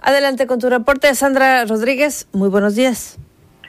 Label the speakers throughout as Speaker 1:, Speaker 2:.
Speaker 1: Adelante con tu reporte, Sandra Rodríguez. Muy buenos días.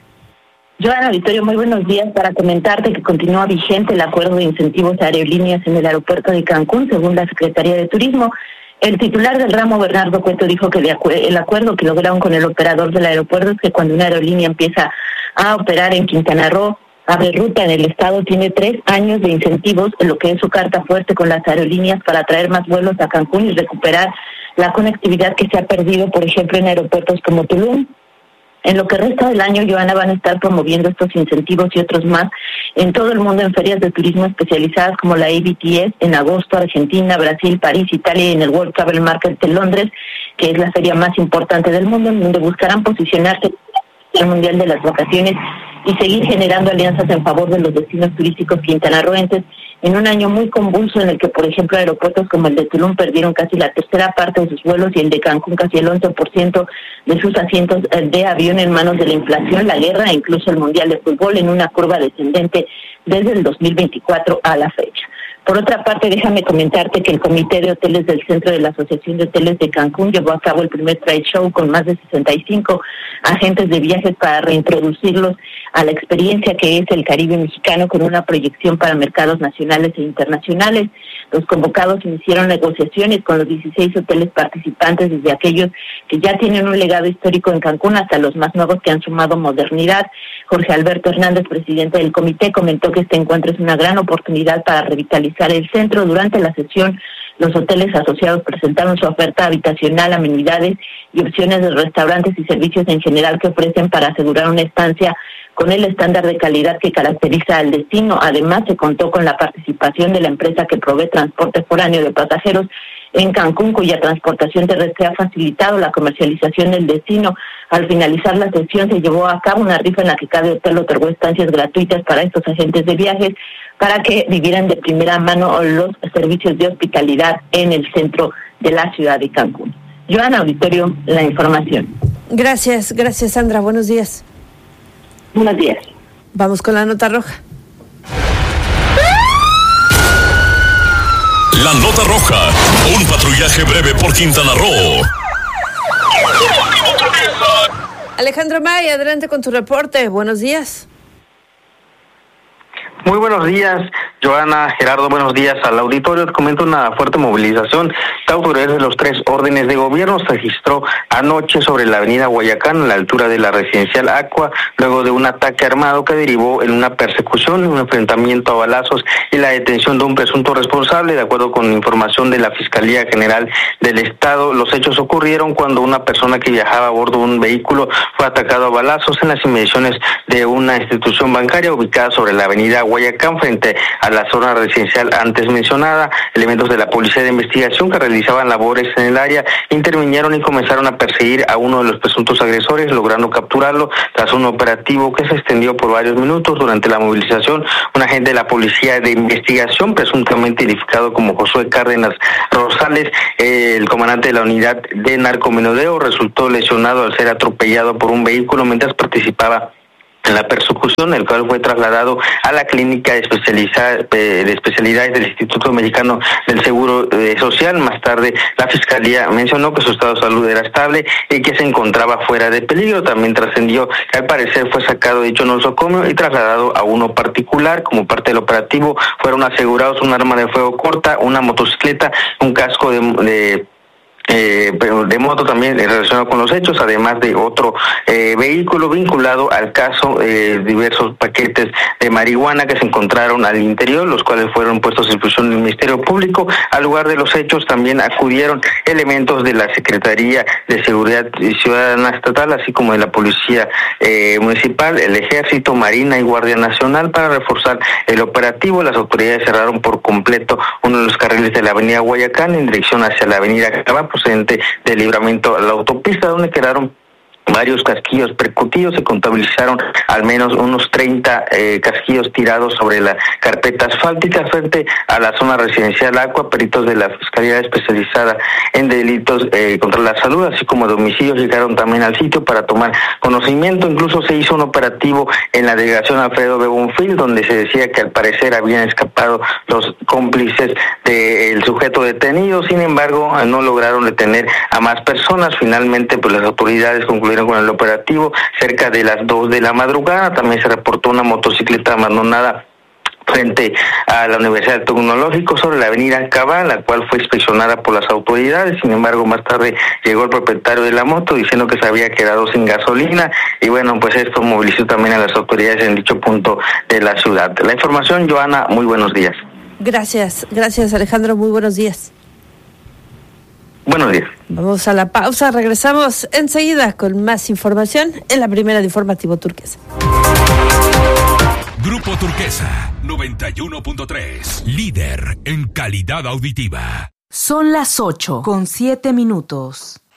Speaker 2: Joana, Victorio, muy buenos días. Para comentarte que continúa vigente el acuerdo de incentivos a aerolíneas en el aeropuerto de Cancún, según la Secretaría de Turismo. El titular del ramo, Bernardo Cueto, dijo que el acuerdo que lograron con el operador del aeropuerto es que cuando una aerolínea empieza a operar en Quintana Roo, abre ruta en el estado, tiene 3 años de incentivos, en lo que es su carta fuerte con las aerolíneas para traer más vuelos a Cancún y recuperar la conectividad que se ha perdido, por ejemplo, en aeropuertos como Tulum. En lo que resta del año, Joana, van a estar promoviendo estos incentivos y otros más en todo el mundo en ferias de turismo especializadas como la ABTS en agosto, Argentina, Brasil, París, Italia y en el World Travel Market de Londres, que es la feria más importante del mundo, en donde buscarán posicionarse el Mundial de las Vacaciones y seguir generando alianzas en favor de los destinos turísticos quintanarroenses en un año muy convulso en el que, por ejemplo, aeropuertos como el de Tulum perdieron casi la tercera parte de sus vuelos y el de Cancún casi el 11% de sus asientos de avión en manos de la inflación, la guerra e incluso el Mundial de Fútbol en una curva descendente desde el 2024 a la fecha. Por otra parte, déjame comentarte que el Comité de Hoteles del Centro de la Asociación de Hoteles de Cancún llevó a cabo el primer trade show con más de 65 agentes de viajes para reintroducirlos a la experiencia que es el Caribe mexicano con una proyección para mercados nacionales e internacionales. Los convocados iniciaron negociaciones con los 16 hoteles participantes, desde aquellos que ya tienen un legado histórico en Cancún hasta los más nuevos que han sumado modernidad. Jorge Alberto Hernández, presidente del comité, comentó que este encuentro es una gran oportunidad para revitalizar el centro. Durante la sesión, los hoteles asociados presentaron su oferta habitacional, amenidades y opciones de restaurantes y servicios en general que ofrecen para asegurar una estancia con el estándar de calidad que caracteriza al destino. Además, se contó con la participación de la empresa que provee transporte foráneo de pasajeros en Cancún, cuya transportación terrestre ha facilitado la comercialización del destino. Al finalizar la sesión, se llevó a cabo una rifa en la que cada hotel otorgó estancias gratuitas para estos agentes de viajes para que vivieran de primera mano los servicios de hospitalidad en el centro de la ciudad de Cancún. Joana, auditorio, la información.
Speaker 1: Gracias, Sandra. Buenos días.
Speaker 2: Buenos días.
Speaker 1: Vamos con la nota roja.
Speaker 3: La nota roja, un patrullaje breve por Quintana Roo.
Speaker 1: Alejandro May, adelante con tu reporte. Buenos días.
Speaker 4: Muy buenos días, Joana, Gerardo, buenos días al auditorio. Te comento una fuerte movilización de autoridades de los 3 órdenes de gobierno se registró anoche sobre la avenida Guayacán, a la altura de la residencial Aqua, luego de un ataque armado que derivó en una persecución, un enfrentamiento a balazos y la detención de un presunto responsable. De acuerdo con información de la Fiscalía General del Estado, los hechos ocurrieron cuando una persona que viajaba a bordo de un vehículo fue atacado a balazos en las inmediaciones de una institución bancaria ubicada sobre la avenida Guayacán, frente a la zona residencial antes mencionada. Elementos de la Policía de Investigación que realizaban labores en el área intervinieron y comenzaron a perseguir a uno de los presuntos agresores, logrando capturarlo tras un operativo que se extendió por varios minutos. Durante la movilización, un agente de la Policía de Investigación, presuntamente identificado como Josué Cárdenas Rosales, el comandante de la unidad de narcomenudeo, resultó lesionado al ser atropellado por un vehículo mientras participaba en la persecución, el cual fue trasladado a la clínica de especialidades del Instituto Mexicano del Seguro Social. Más tarde, la Fiscalía mencionó que su estado de salud era estable y que se encontraba fuera de peligro. También trascendió que al parecer fue sacado de dicho nosocomio y trasladado a uno particular. Como parte del operativo, fueron asegurados un arma de fuego corta, una motocicleta, un casco de moto también relacionado con los hechos, además de otro vehículo vinculado al caso, diversos paquetes de marihuana que se encontraron al interior, los cuales fueron puestos a disposición del Ministerio Público. Al lugar de los hechos también acudieron elementos de la Secretaría de Seguridad Ciudadana Estatal, así como de la Policía Municipal, el Ejército, Marina y Guardia Nacional para reforzar el operativo. Las autoridades cerraron por completo uno de los carriles de la avenida Guayacán en dirección hacia la avenida Cabá, procedente del Libramiento a la autopista, donde quedaron varios casquillos percutidos, se contabilizaron al menos unos 30 casquillos tirados sobre la carpeta asfáltica frente a la zona residencial Aqua. Peritos de la Fiscalía Especializada en Delitos contra la Salud, así como de homicidios, llegaron también al sitio para tomar conocimiento. Incluso se hizo un operativo en la delegación Alfredo B. Bonfil, donde se decía que al parecer habían escapado los cómplices del sujeto detenido. Sin embargo, no lograron detener a más personas. Finalmente, pues las autoridades concluyeron con el operativo cerca de las 2 de la madrugada. También se reportó una motocicleta abandonada frente a la Universidad Tecnológico sobre la avenida Cabal, la cual fue inspeccionada por las autoridades. Sin embargo, más tarde llegó el propietario de la moto diciendo que se había quedado sin gasolina, y bueno, pues esto movilizó también a las autoridades en dicho punto de la ciudad. La información, Joana, muy buenos días.
Speaker 1: Gracias Alejandro, muy buenos días.
Speaker 4: Buenos días.
Speaker 1: Vamos a la pausa, regresamos enseguida con más información en la primera de Informativo Turquesa.
Speaker 3: Grupo Turquesa 91.3, líder en calidad auditiva.
Speaker 5: Son las 8:07.